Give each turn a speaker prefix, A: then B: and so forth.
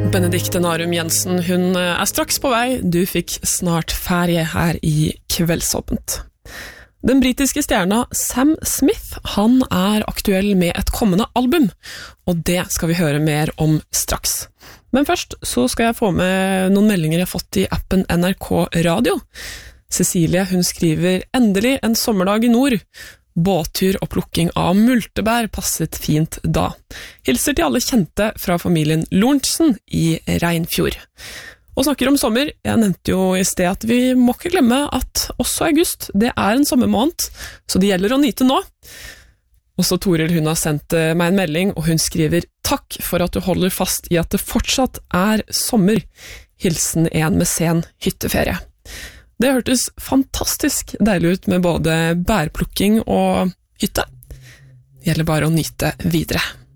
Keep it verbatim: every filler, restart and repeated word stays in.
A: Benedikte Narum Jensen, hun er straks på vei. Du fikk snart ferie her i Kveldsåpent. Den britiske stjerna Sam Smith, han er aktuell med et kommende album, og det skal vi høre mer om straks. Men først så skal jeg få med noen meldinger jeg har fått i appen N R K Radio. Cecilie, hun skriver endelig en sommerdag i nord. Båttur og plukking av multebær passet fint da. Hilser til alle kjente fra familien Lorentzen i Reinfjord. Og snakker om sommer, jeg nevnte jo i sted at vi må ikke glemme at også august, det er en sommermåned, så det gjelder å nyte nå. Også Toril, hun har sendt meg en melding, og hun skriver «Takk for at du holder fast i at det fortsatt er sommer. Hilsen en med sen hytteferie». Det hørtes fantastisk deilig ut med både bærplukking og hytte. Det gjelder bare å nyte videre.